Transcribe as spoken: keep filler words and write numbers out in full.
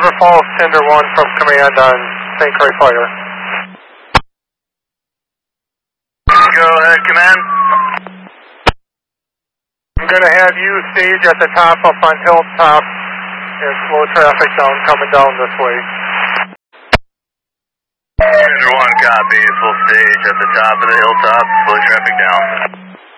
River Falls, Tinder one from command on Saint Croix Fire. Go ahead, command. I'm going to have you stage at the top up on Hilltop and slow traffic down coming down this way. Tinder one copy, full stage at the top of the hilltop, slow traffic down.